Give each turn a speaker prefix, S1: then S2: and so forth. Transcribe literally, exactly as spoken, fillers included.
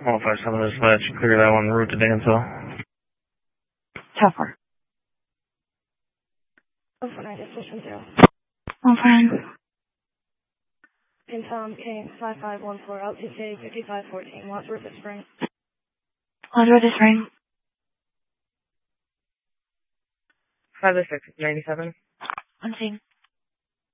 S1: one five seven dispatch, clear that one, route to Dansville.
S2: Tougher.
S3: Oh, four nine, station zero.
S2: One fine.
S3: Pin Tom K five five one four, altitude K fifty-five fourteen, Wadsworth Spring.
S2: Wadsworth Spring.
S4: five oh six, ninety-seven.
S2: One scene.